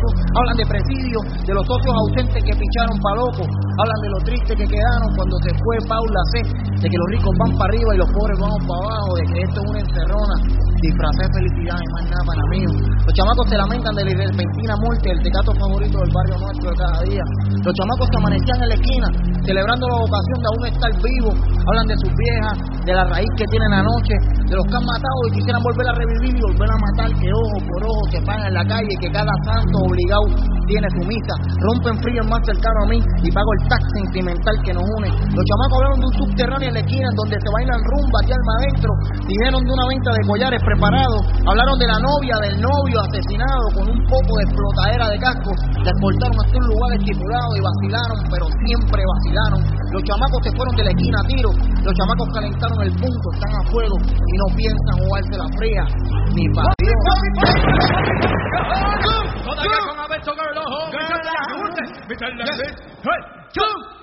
negocios, hablan de presidios, de los socios ausentes que picharon pa' loco, hablan de lo triste que quedaron cuando se fue Paula C, de que los ricos van para arriba y los pobres vamos para abajo, de que esto es una encerrona, disfrazé de felicidad y más nada para mí. Los chamacos se lamentan de la repentina muerte del tecato favorito del barrio nuestro de cada día. Los chamacos se amanecían en la esquina, celebrando la vocación de aún estar vivos, hablan de sus viejas, de la raíz que tienen anoche, de los que han matado y quisieran volver a revivir y volver a matar, que ojo por ojo se pagan en la calle, que cada santo obligado tiene su misa, rompen frío el más cercano a mí y pago el tax sentimental que nos une. Los chamacos hablaron de un subterráneo en la esquina en donde se bailan rumba y alma adentro, dijeron de una venta de collares preparados, hablaron de la novia, del novio asesinado con un poco de explotadera de cascos, la exportaron hasta un lugar estipulado y vacilaron, pero siempre vacilaron. Los chamacos se fueron de la esquina a tiro, los chamacos calentaron el punto, están a fuego y no piensan jugarse la fría ni para Dios. Todavía con Alberto Girl, ojo,